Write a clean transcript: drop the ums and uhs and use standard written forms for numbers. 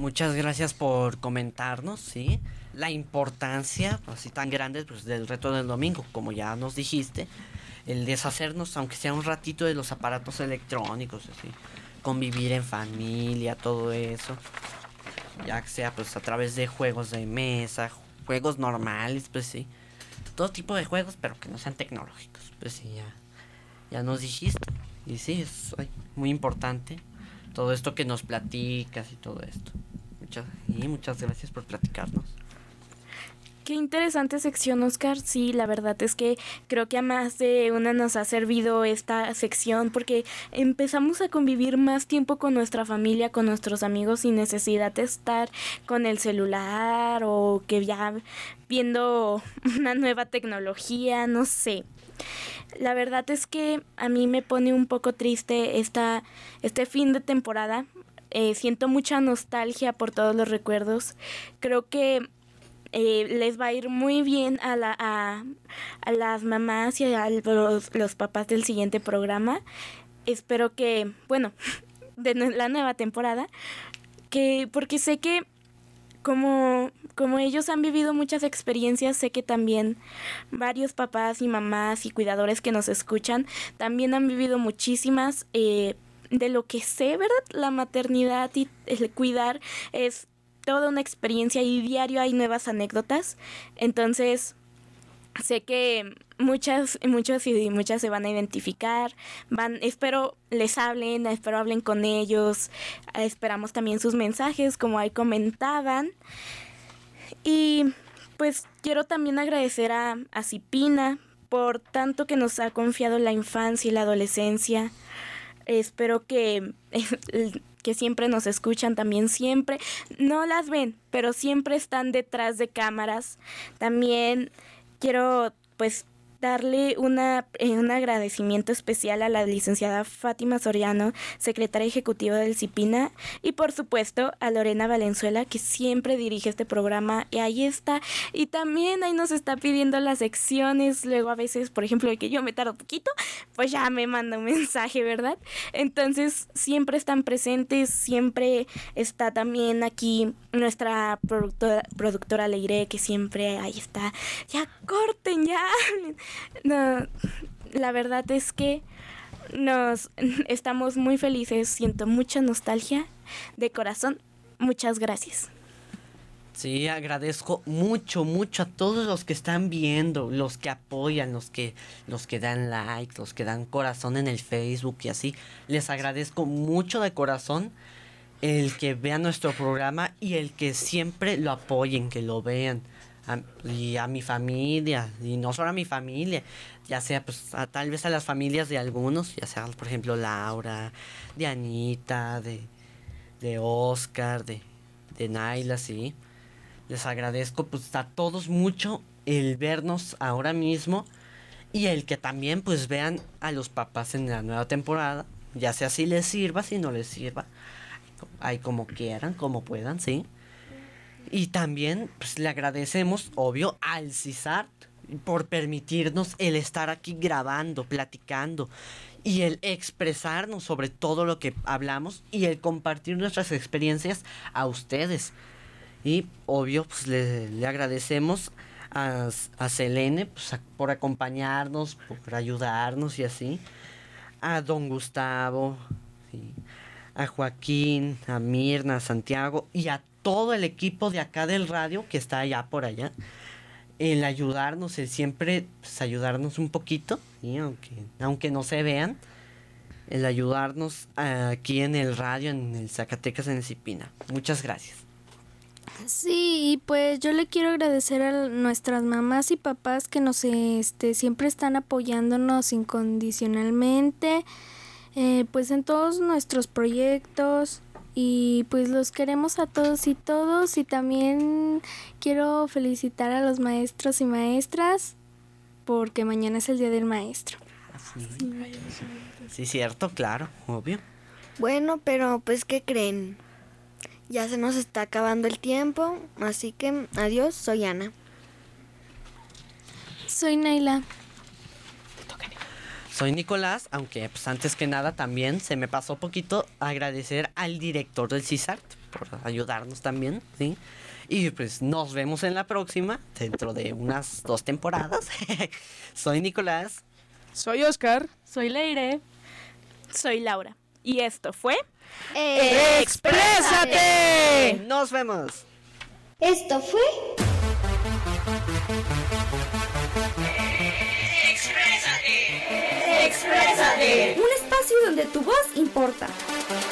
Muchas gracias por comentarnos, ¿sí? La importancia, así tan grande, pues, del reto del domingo, como ya nos dijiste, el deshacernos, aunque sea un ratito, de los aparatos electrónicos, así, convivir en familia, todo eso, ya sea pues a través de juegos de mesa, juegos normales, pues sí, todo tipo de juegos, pero que no sean tecnológicos, pues sí, ya nos dijiste, y sí, es muy importante todo esto que nos platicas y todo esto. Muchas gracias por platicarnos. Qué interesante sección, Oscar. Sí, la verdad es que creo que a más de una nos ha servido esta sección porque empezamos a convivir más tiempo con nuestra familia, con nuestros amigos sin necesidad de estar con el celular o que ya viendo una nueva tecnología, no sé. La verdad es que a mí me pone un poco triste este fin de temporada. Siento mucha nostalgia por todos los recuerdos. Creo que les va a ir muy bien a las mamás y a los papás del siguiente programa. Espero que, bueno, de la nueva temporada, porque sé que como ellos han vivido muchas experiencias, sé que también varios papás y mamás y cuidadores que nos escuchan también han vivido muchísimas. De lo que sé, ¿verdad? La maternidad y el cuidar es toda una experiencia y diario hay nuevas anécdotas. Entonces, sé que muchos y muchas se van a identificar. Espero les hablen, espero hablen con ellos. Esperamos también sus mensajes, como ahí comentaban. Y pues quiero también agradecer a Cipina por tanto que nos ha confiado la infancia y la adolescencia. Espero que siempre nos escuchan también, siempre no las ven, pero siempre están detrás de cámaras. También quiero pues darle un agradecimiento especial a la licenciada Fátima Soriano, secretaria ejecutiva del CIPINA, y por supuesto a Lorena Valenzuela, que siempre dirige este programa, y ahí está. Y también ahí nos está pidiendo las secciones, luego a veces, por ejemplo, de que yo me tardo poquito, pues ya me manda un mensaje, ¿verdad? Entonces siempre están presentes, siempre está también aquí nuestra productora Leire, que siempre ahí está. Ya corten, ya hablen. No, la verdad es que estamos muy felices, siento mucha nostalgia de corazón. Muchas gracias. Sí, agradezco mucho a todos los que están viendo, los que apoyan, los que dan like, los que dan corazón en el Facebook y así. Les agradezco mucho de corazón el que vean nuestro programa y el que siempre lo apoyen, que lo vean. Y a mi familia, y no solo a mi familia, ya sea pues tal vez a las familias de algunos, ya sea por ejemplo Laura, de Anita, de Oscar, de Naila, sí. Les agradezco pues a todos mucho el vernos ahora mismo y el que también pues vean a los papás en la nueva temporada, ya sea si les sirva, si no les sirva, ahí como quieran, como puedan, sí. Y también pues le agradecemos, obvio, al CISART por permitirnos el estar aquí grabando, platicando y el expresarnos sobre todo lo que hablamos y el compartir nuestras experiencias a ustedes. Y obvio pues le agradecemos a Selene pues, por acompañarnos, por ayudarnos y así. A don Gustavo, ¿sí? A Joaquín, a Mirna, a Santiago y a todo el equipo de acá del radio que está allá por allá. El ayudarnos, el siempre pues, ayudarnos un poquito, ¿sí? aunque no se vean. El ayudarnos aquí en el radio, en el Zacatecas, en el Cipina. Muchas gracias. Sí, y pues yo le quiero agradecer a nuestras mamás y papás que nos siempre están apoyándonos incondicionalmente, pues en todos nuestros proyectos, y pues los queremos a todos, y también quiero felicitar a los maestros y maestras porque mañana es el Día del Maestro. Sí, cierto, claro, obvio. Bueno, pero pues ¿qué creen? Ya se nos está acabando el tiempo, así que adiós, soy Ana. Soy Naila. Soy Nicolás, aunque pues antes que nada también se me pasó poquito agradecer al director del CISART por ayudarnos también, ¿sí? Y pues nos vemos en la próxima, dentro de unas 2 temporadas. Soy Nicolás. Soy Oscar. Soy Leire. Soy Laura. Y esto fue... ¡Exprésate! Nos vemos. Esto fue ¡Exprésate! un espacio donde tu voz importa.